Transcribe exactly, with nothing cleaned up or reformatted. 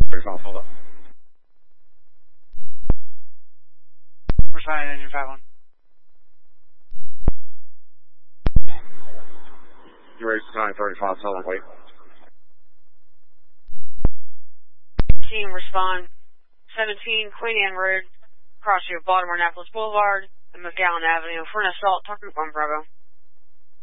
thirty-five, hold up. We're signing engine five one. You ready to sign thirty-five, tell them wait. Team respond. seventeen Queen Anne Road, crossing of Baltimore Annapolis Boulevard and McGowan Avenue for an assault, talking one Bravo.